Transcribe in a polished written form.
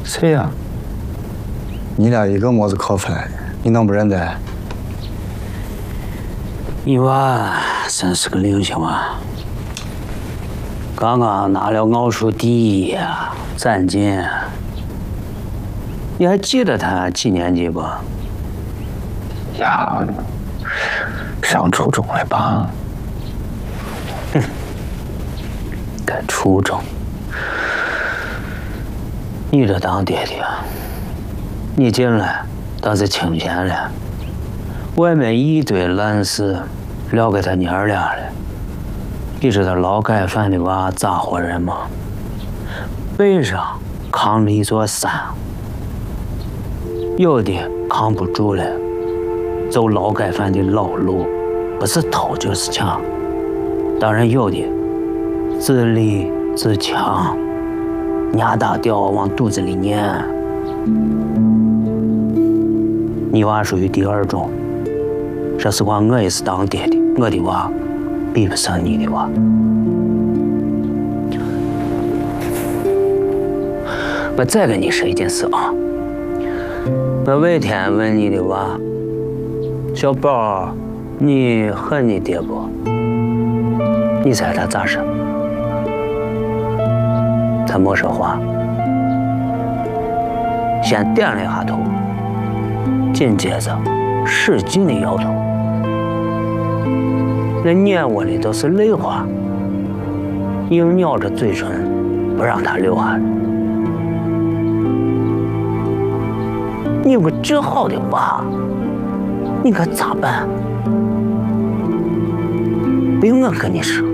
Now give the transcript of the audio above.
谁呀？你俩一个么子可分，你能不认得？ 你娃真是个灵性啊！刚刚拿了奥数第1呀，占金。你还记得他几年级不？ 呀，上初中了吧？ 哼，在初中。你这当爹的，你进来倒是清闲了，外面一堆烂事，撂给他娘儿俩了。你知道劳改犯的娃咋活人吗？背上扛了一座山，有的扛不住了，走劳改犯的老路，不是偷就是抢。当然有的自立自强，牙打掉往肚子里撵。你娃属于第2种。说实话，我也是当爹的，我的娃比不上你的娃。我再跟你说一件事啊，我那天问你的娃，小宝，你恨你爹不？你猜他咋说？他没说话，先点了一下头，紧接着使劲的摇头，那眼窝里都是泪花，硬咬着嘴唇不让他流汗。你有个这好的娃，你可咋办？不用我跟你说，